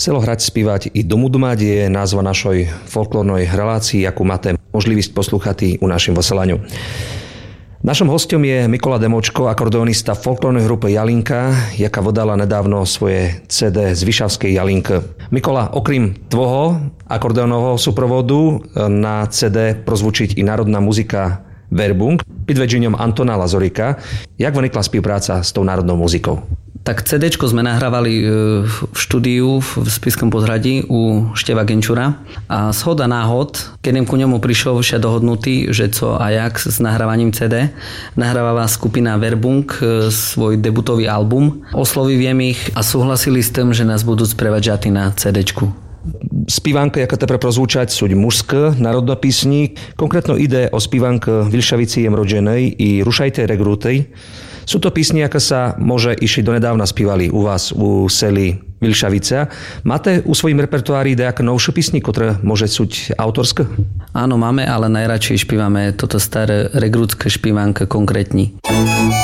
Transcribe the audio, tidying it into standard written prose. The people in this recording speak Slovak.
Chcelo hrať, spívať i domudumať je názva našej folklórnej relácii, akú máte možlivosť poslúchať u našim vysielaniu. Našom hostom je Mikola Demočko, akordeonista folklórnej grupy Jalinka, jaká vydala nedávno svoje CD z Vyšavskej Jalinky. Mikola, okrem tvojho akordeonového súprovodu na CD prozvučiť i národná muzika Verbung pod vedením Antona Lazorika. Jak vynikla spolupráca s tou národnou muzikou? Tak CDčko sme nahrávali v štúdiu v Spišskom Podhradí u Števa Genčura a zhoda náhod, keď ku ňomu prišiel však dohodnutý, že co a jak s nahrávaním CD, nahrávala skupina Verbung svoj debutový album. Oslovím ich a súhlasili s tým, že nás budú sprevádzať na CDčku. Spívanka, jaká te prozvučať, sú mužské národné písni. Konkrétno ide o spívanku Vilšavici jem rodženej i Rušajte regrutej. Sú to písni, aké sa môže iši donedávna spívali u vás, u seli Vilšavice. Máte u svojím repertoári nejaké novšie písni, ktoré môže súť autorské? Áno, máme, ale najradšej špívame toto staré regrutské špívanke konkrétni.